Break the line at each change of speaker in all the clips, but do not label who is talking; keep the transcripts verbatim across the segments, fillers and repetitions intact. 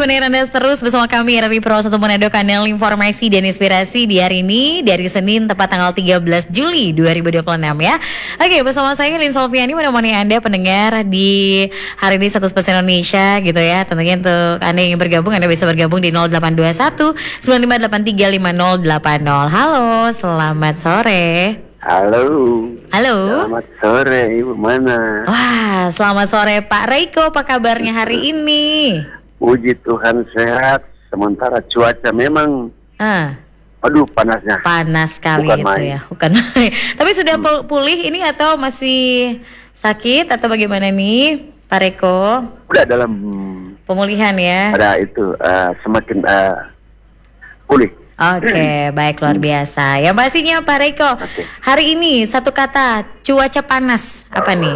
mendengar Anda terus bersama kami dari Pro satu Manado, kanal informasi dan inspirasi di hari ini, dari Senin tepat tanggal tiga belas Juli dua ribu dua puluh enam ya. Oke, bersama saya Lin Solviani menemani Anda pendengar di hari ini seratus persen Indonesia gitu ya. Tentunya untuk Anda yang bergabung, Anda bisa bergabung di nol delapan dua satu sembilan lima delapan tiga lima nol delapan nol. Halo, selamat sore.
Halo.
Halo.
Selamat sore, Ibu mana?
Wah, selamat sore Pak Reiko, apa kabarnya hari ini?
Puji Tuhan sehat, sementara cuaca memang
Ah,
aduh panasnya.
panas sekali
Bukan
itu
main.
ya, bukan main. Tapi sudah pu- pulih ini atau masih sakit atau bagaimana nih Pak Reiko?
Udah dalam
Pemulihan ya?
ada itu uh, semakin uh, pulih.
Oke, baik, luar biasa. Yang pastinya Pak Reiko,
Oke.
hari ini satu kata, cuaca panas, apa nih?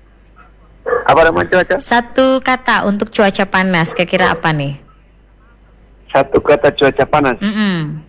Apa nama cuaca?
Satu kata untuk cuaca panas, kira-kira apa nih?
Satu kata cuaca panas.
Mm-mm.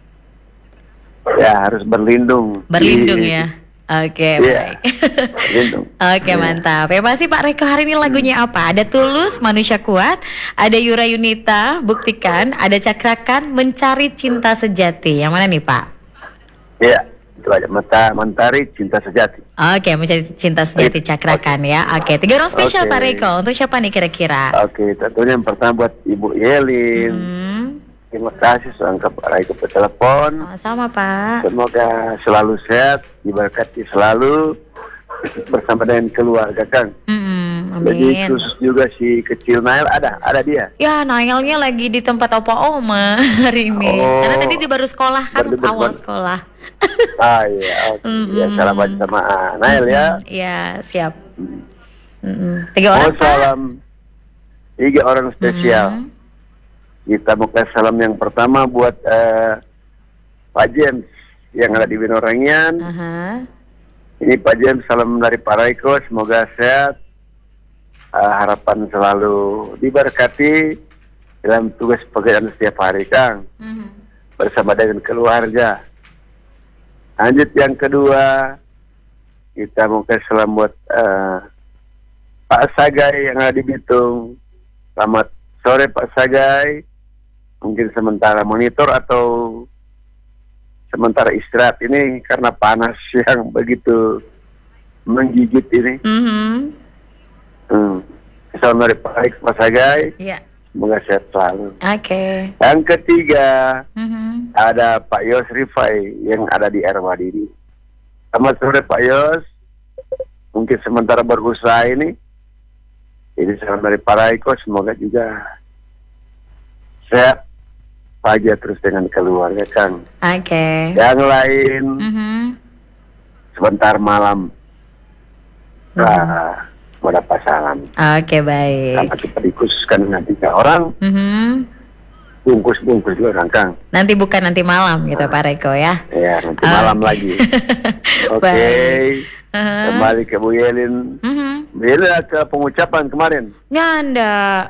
Ya harus berlindung.
Berlindung
Di-
ya? Oke,
Iya.
baik.
Berlindung.
Oke,
Iya.
mantap. Ya pasti Pak Reiko, hari ini lagunya apa? Ada Tulus, Manusia Kuat, ada Yura Yunita, Buktikan, ada Cakrakan, Mencari Cinta Sejati. Yang mana nih Pak?
Iya, itu aja. Mata Mentari Cinta Sejati.
Oke, Mencari Cinta Sejati, Cakrakan ya. Oke, tiga orang spesial
Oke.
Pak Reiko. Untuk siapa nih kira-kira?
Oke, tentunya yang pertama buat Ibu Yelin.
Hmm,
Terima kasih sudah angkat Pak Raiko ke telepon.
sama Pak.
Semoga selalu sehat, diberkati selalu bersama dengan keluarga Kang.
Mm-mm,
Jadi
amin.
khusus juga si kecil Nail ada, ada dia.
Ya, Nailnya lagi di tempat opa oma hari ini.
Oh.
Karena tadi dia baru sekolah kan,
Baru- baru-
awal
baru.
sekolah.
Ah iya, oke.
Mm-mm.
Ya, salam aja sama ah, Nail ya.
Iya, siap. Mm-mm. Tiga
Oh
orang Pak.
salam tiga orang spesial.
Mm-mm.
Kita mau kasih salam yang pertama buat eh, Pak James yang ada di Binorangian.
Aha.
Ini Pak James, salam dari Pak Raiko, semoga sehat. Uh, harapan selalu diberkati dalam tugas pekerjaan setiap hari, Kang,
Mhm.
bersama dengan keluarga. Lanjut yang kedua, kita mau kasih salam buat uh, Pak Sagai yang ada di Bitung. Selamat sore Pak Sagai. Mungkin sementara monitor atau sementara istirahat ini karena panas yang begitu menggigit ini.
Mhm.
Hmm. Salam dari Pak Alex, Pak Sagai,
Iya.
semoga sehat selalu.
Oke.
Yang ketiga,
Mhm.
ada Pak Yos Rifai yang ada di Erwadidi. Selamat sore Pak Yos, mungkin sementara berusaha ini. Jadi salam dari Pak Raiko, semoga juga sehat saja terus dengan keluarga Kang.
Oke.
Yang lain,
Mhm.
sebentar malam,
Mhm.
ah, mau dapat salam.
Oke, baik.
Sama kita dikhususkan dengan tiga orang,
Mhm.
bungkus-bungkus juga kan Kang.
Nanti bukan nanti malam gitu Pak Reiko ya.
Ya, nanti
Oke.
malam lagi. Oke,
Baik. Aha.
kembali ke Bu Yelin.
Mhm.
Bu Yelin ada ke pengucapan kemarin.
Nyanda.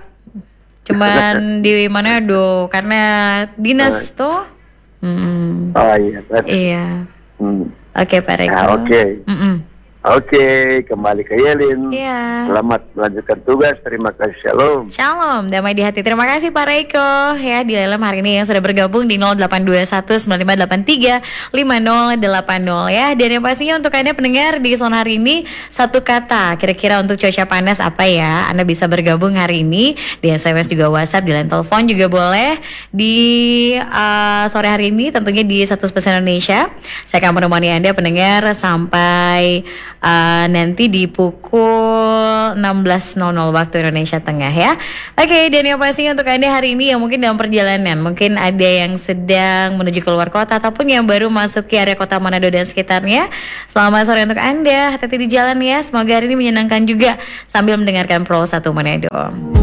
Cuman di Manado karena dinas tuh. Mm.
Oh iya, berarti.
Iya.
Hmm.
Oke Pak Reiko.
Nah, oke.
Mm-mm.
Oke, kembali ke Yelin.
Iya.
Selamat melanjutkan tugas. Terima kasih. Shalom.
Shalom, damai di hati. Terima kasih Pak Reiko ya di dalam hari ini yang sudah bergabung di nol delapan dua satu sembilan lima delapan tiga lima nol delapan nol ya. Dan yang pastinya untuk Anda pendengar di Son hari ini, satu kata kira-kira untuk cuaca panas apa ya? Anda bisa bergabung hari ini di S M S juga WhatsApp, di line telepon juga boleh di uh, sore hari ini tentunya di seratus persen Indonesia. Saya akan menemani Anda pendengar sampai uh, nanti di pukul enam belas nol nol waktu Indonesia Tengah ya. Oke, dan yang pastinya untuk Anda hari ini yang mungkin dalam perjalanan, mungkin ada yang sedang menuju keluar kota ataupun yang baru masuk ke area kota Manado dan sekitarnya. Selamat sore untuk Anda, hati-hati di jalan ya. Semoga hari ini menyenangkan juga sambil mendengarkan Pro satu Manado.